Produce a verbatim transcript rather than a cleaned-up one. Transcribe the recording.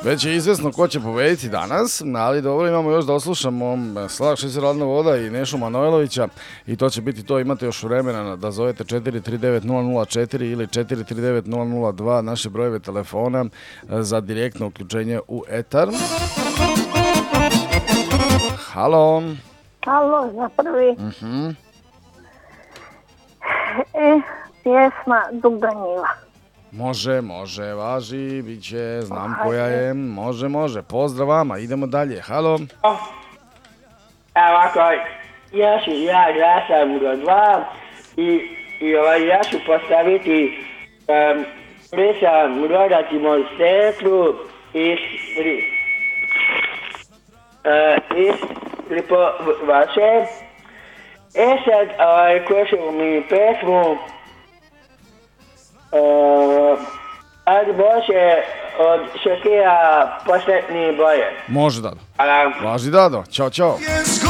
Već je izvesno ko će pobediti danas, ali dobro, imamo još da oslušamo Slavka Šećer Ladna voda i Nešu Manojlovića i to će biti to. Imate još vremena da zovete četiri tri devet nula nula četiri ili četiri tri devet nula nula dva naše brojeve telefona za direktno uključenje u etar. Halo. Halo, za prvi. Uh-huh. E, pjesma Dug do njiva. Može, može, važi, bit će, znam koja je, može, može. Pozdrav vama, idemo dalje. Halo. Evo ako, ja ću, ja glasam do dva i, i ovaj, ja ću postaviti um, prisam rodati moju sestru iz, uh, iz Lipovače. E sad, ovaj, ko će mi pesmu Uh, ali Bože od Šokija posletni boje. Može, Dado. Hvala. Važi, Dado. Ćao, ćao.